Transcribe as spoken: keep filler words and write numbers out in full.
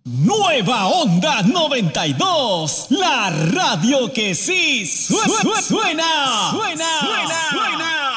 Nueva Onda noventa y dos, la radio que sí suena, suena, suena, suena, suena.